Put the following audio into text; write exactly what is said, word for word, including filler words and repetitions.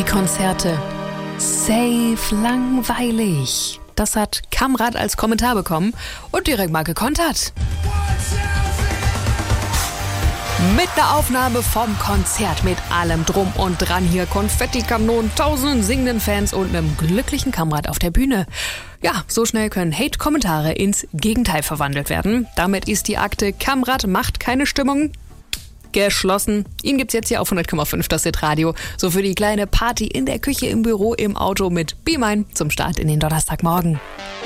Konzerte. Safe langweilig. Das hat Kamrat als Kommentar bekommen und direkt mal gekontert. Mit einer Aufnahme vom Konzert mit allem Drum und Dran hier. Konfettikanonen, tausenden singenden Fans und einem glücklichen Kamrat auf der Bühne. Ja, so schnell können Hate-Kommentare ins Gegenteil verwandelt werden. Damit ist die Akte Kamrat macht keine Stimmung geschlossen. Ihn gibt's jetzt hier auf hundert Komma fünf das Hitradio. So für die kleine Party in der Küche, im Büro, im Auto mit Be Mine zum Start in den Donnerstagmorgen.